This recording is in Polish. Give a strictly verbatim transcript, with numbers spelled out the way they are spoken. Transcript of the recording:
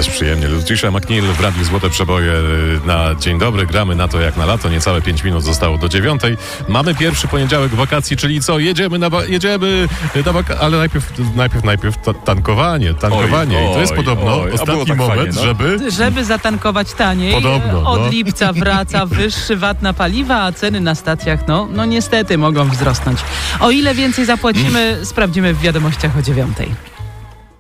Ależ przyjemnie. Lucia McNeil w Radiu Złote Przeboje na dzień dobry. Gramy na to jak na lato. Niecałe pięć minut zostało do dziewiątej. Mamy pierwszy poniedziałek wakacji, czyli co? Jedziemy na, wa- jedziemy na wakacje, ale najpierw, najpierw, najpierw ta- tankowanie, tankowanie. Oj, I to jest oj, podobno oj. A ostatni było tak moment, fajnie, no. żeby... Żeby zatankować taniej, Podobno, od no. lipca wraca wyższy V A T na paliwa, a ceny na stacjach, no, no niestety mogą wzrosnąć. O ile więcej zapłacimy, sprawdzimy w wiadomościach o dziewiątej.